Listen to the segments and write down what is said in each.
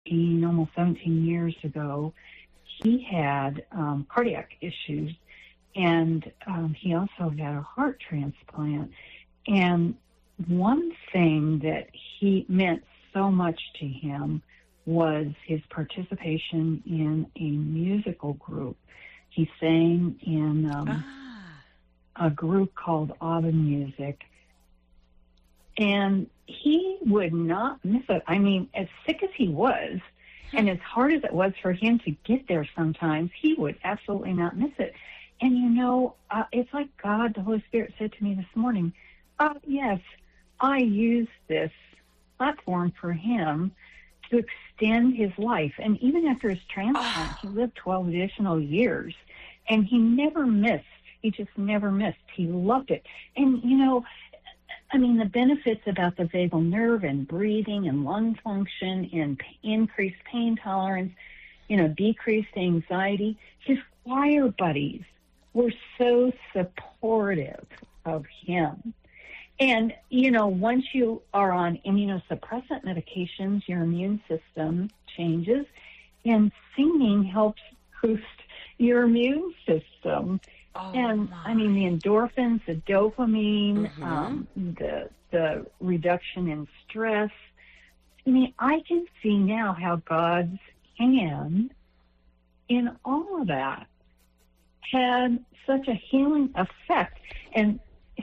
almost 17 years ago, he had cardiac issues, and he also had a heart transplant. And one thing that he meant so much to him was his participation in a musical group. He sang in a group called Auburn Music, and he would not miss it. I mean, as sick as he was, and as hard as it was for him to get there sometimes, he would absolutely not miss it. And, it's like God, the Holy Spirit, said to me this morning, yes, I used this platform for him to extend his life. And even after his transplant, he lived 12 additional years, and he never missed. He just never missed. He loved it. And, the benefits about the vagal nerve and breathing and lung function and increased pain tolerance, decreased anxiety. His choir buddies were so supportive of him. And, once you are on immunosuppressant medications, your immune system changes, and singing helps boost your immune system. The endorphins, the dopamine, the reduction in stress. I can see now how God's hand in all of that had such a healing effect. And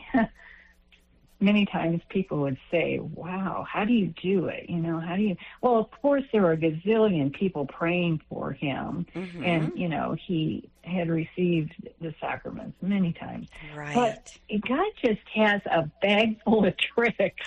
many times people would say, wow, how do you do it? Well, of course, there were a gazillion people praying for him. And, he had received the sacraments many times. Right. But God just has a bag full of tricks.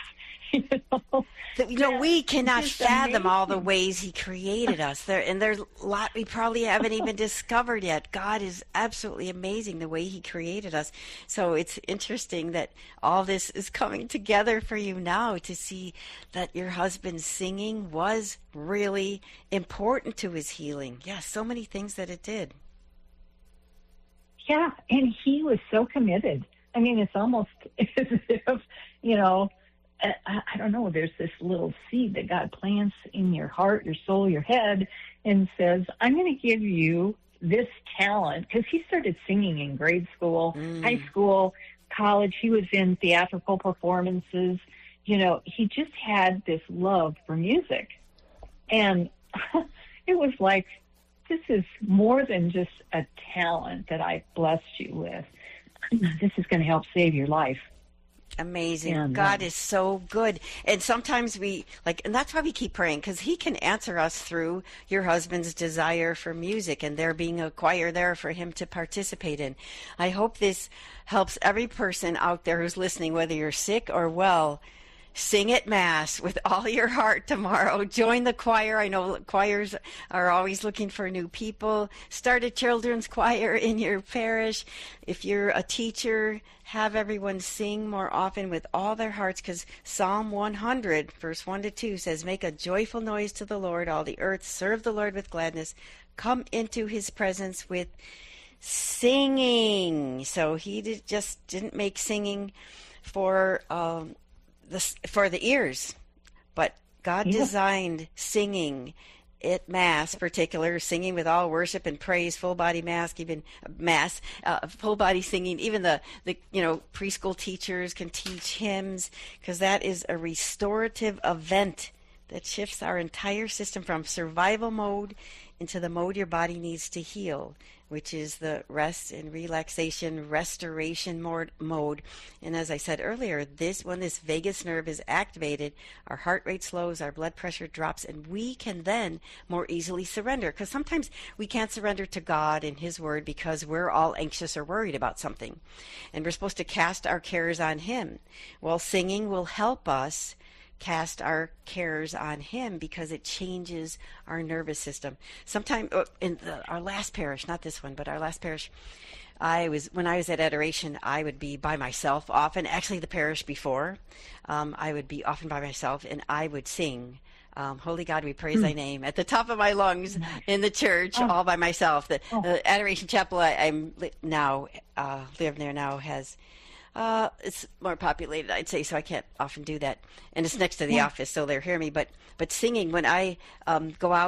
We cannot fathom all the ways he created us. There's a lot we probably haven't even discovered yet. God is absolutely amazing the way he created us. So it's interesting that all this is coming together for you now, to see that your husband's singing was really important to his healing. Yeah, so many things that it did. Yeah, and he was so committed. It's almost as if, I don't know, there's this little seed that God plants in your heart, your soul, your head, and says, I'm going to give you this talent. Because he started singing in grade school, high school, college. He was in theatrical performances. He just had this love for music. And it was like, this is more than just a talent that I blessed you with. This is going to help save your life. Amazing. And, God is so good. And sometimes and that's why we keep praying, because he can answer us through your husband's desire for music and there being a choir there for him to participate in. I hope this helps every person out there who's listening, whether you're sick or well. Sing at Mass with all your heart tomorrow. Join the choir. I know choirs are always looking for new people. Start a children's choir in your parish. If you're a teacher, have everyone sing more often with all their hearts, because Psalm 100, verse 1-2 says, make a joyful noise to the Lord, all the earth. Serve the Lord with gladness. Come into his presence with singing. So he just didn't make singing for the ears, but God designed singing at Mass, particular singing with all worship and praise, full body full body singing. Even the preschool teachers can teach hymns, because that is a restorative event that shifts our entire system from survival mode into the mode your body needs to heal, which is the rest and relaxation, restoration mode. And as I said earlier, when this vagus nerve is activated, our heart rate slows, our blood pressure drops, and we can then more easily surrender. Because sometimes we can't surrender to God and his word because we're all anxious or worried about something. And we're supposed to cast our cares on him. Well, singing will help us cast our cares on him, because it changes our nervous system. Sometime in our last parish, not this one, but our last parish, when I was at adoration, I would be by myself often. Actually, the parish before, I would be often by myself, and I would sing Holy God, we praise thy name at the top of my lungs in the church, all by myself. The Adoration Chapel I'm now live there now has it's more populated, I'd say, so I can't often do that. And it's next to the office, so they'll hear me. But singing, when I go out